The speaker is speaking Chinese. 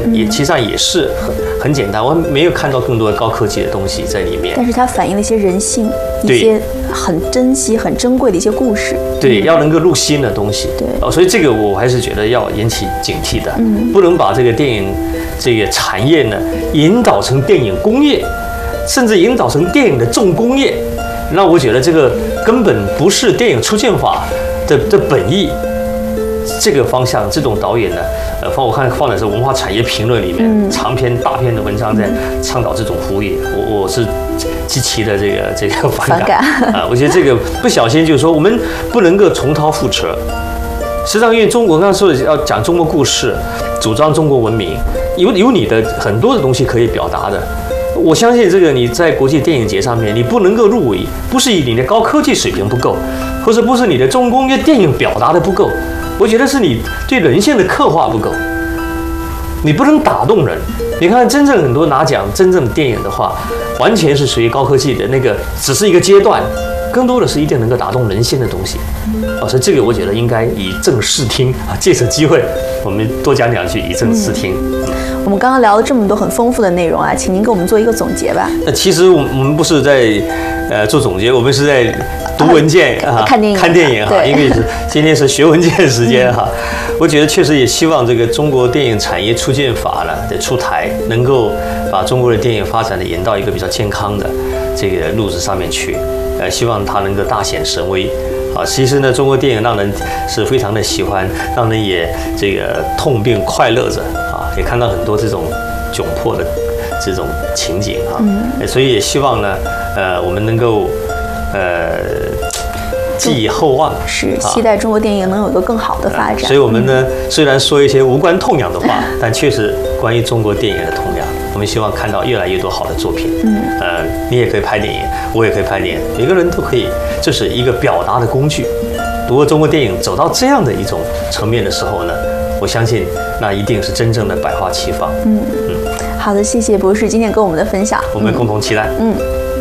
也其实上也是很简单，我没有看到更多的高科技的东西在里面。 但是它反映了一些人性，一些很珍惜、很珍贵的一些故事。 对，要能够入心的东西。 对， 所以这个我还是觉得要引起警惕的，不能把这个电影这个产业呢引导成电影工业，甚至引导成电影的重工业。那我觉得这个根本不是电影出现法的本意。这个方向，这种导演呢，我看放的是文化产业评论里面长篇大篇的文章在倡导这种服务业，我是极其的这个反感啊！我觉得这个不小心就是说我们不能够重蹈覆辙。实际上，因为中国刚刚说的要讲中国故事，主张中国文明，有你的很多的东西可以表达的。我相信这个你在国际电影节上面，你不能够入围，不是你的高科技水平不够，或者不是你的重工业电影表达的不够。我觉得是你对人性的刻画不够，你不能打动人。你看，真正很多拿奖真正的电影的话，完全是属于高科技的那个，只是一个阶段，更多的是一定能够打动人心的东西。所以这个我觉得应该以正视听啊，借此机会我们多讲两句，以正视听。 我们刚刚聊了这么多很丰富的内容啊，请您给我们做一个总结吧。 那其实我们不是在做总结，我们是在读文件啊，看电影哈，因为今天是学文件时间哈。我觉得确实也希望这个中国电影产业促进法呢的出台，能够把中国的电影发展的引到一个比较健康的这个路子上面去。希望它能够大显神威啊！其实呢，中国电影让人是非常的喜欢，让人也这个痛并快乐着啊！也看到很多这种窘迫的这种情景啊，所以也希望呢，我们能够寄以厚望， 是期待中国电影能有一个更好的发展。 所以我们呢，虽然说一些无关痛痒的话，但确实关于中国电影的痛痒。我们希望看到越来越多好的作品。你也可以拍电影，我也可以拍电影，每个人都可以，这是一个表达的工具。如果中国电影走到这样的一种层面的时候呢，我相信那一定是真正的百花齐放。 好的，谢谢博士今天跟我们的分享， 我们共同期待。